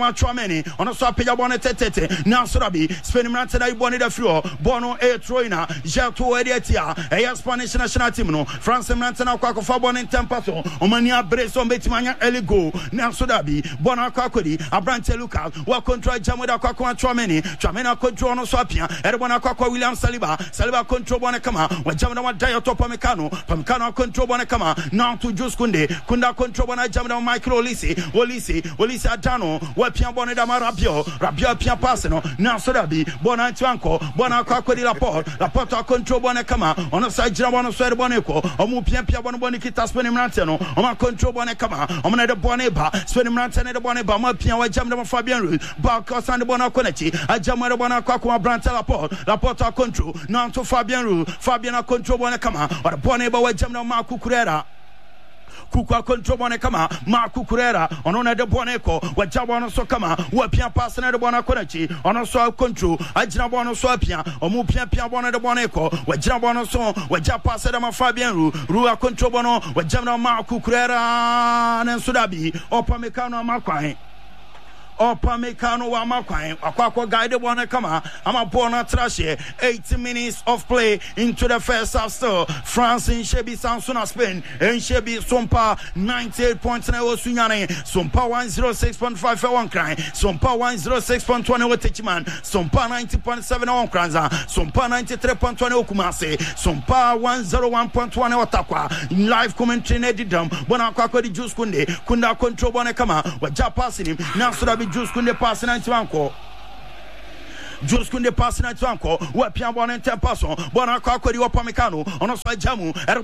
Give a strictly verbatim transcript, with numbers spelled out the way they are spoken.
Chouameni on a swap ya bonnet tete now Surabi spending rant that bonnet the floor Bono a Troina Jato Ediatia a Spanish national team no France Rantana Quaco for Bonnet Tempaso Omania Breson Betimania Eligo now Sudabi Bona Quacodi Abrante Lucas what control Jamuda Quaco Chouameni Chouameni control no swapia Erbona Quaco William Saliba Saliba control Bonacama when Jamada Diato Pamecano Pamecano control Bonacama now to Jus Kunde Kunda control Bona Jamada Michael Olisi Olisi Olisi Adano Pia bonne da Rabio, Rabio Pia Passeno, Nasodabi, Bona Tuanco, Bona Quaco di la Porte, la Porte a control Bonacama, on a side Jabon Swear Boneco, Omu Pia Pia Bonboniquita Spinning Rantano, on a control Bonacama, on a Boneba, Spinning Rantana Boneba, Mapia, Jam de Fabian Ruth, Barcos and the Bonaconetti, a Jamada Bonaco, Branta La Porte, La Porte a control, non to Fabian Ruth, Fabian a control Bonacama, or Boneba, Jamna Marco Curera. Kukwa control Bonacama, Marco Curera, on one de Boneco, what Jabon Sokama, what Pia Passana de Bonaconetti, on a soil control, I Jabon Swapia, or Mupia Pia Bona de Boneco, what Jabon son, what Japasama Fabian Ru, Rua control Bono, what Jamna Marco Curera and Sudabi, or Pamecano Marquine. Opa Mekano wa Makwai, Aquako guide one come I'm a bona trashe. eighty minutes of play into the first half still. France in Shebi Samsuna Spain, and Shebi Sompa ninety-eight points in Osunyane, Sompa one oh six point five for one cry, Sompa one oh six point two with Tichman, Sompa ninety point seven on Kranza, Sompa ninety-three point two Kumase, Sompa one oh one point one Otakwa, live commentary Nedidum, Bonakwako di Jus Kunde, Kunda control Bonakama, what Japassing him, now should be Jus Kunde passing into Anko. Jus Kunde passing into Anko, what Pian Bon and Tempason, Bonakwako di Wapamecano, on a side Jamu.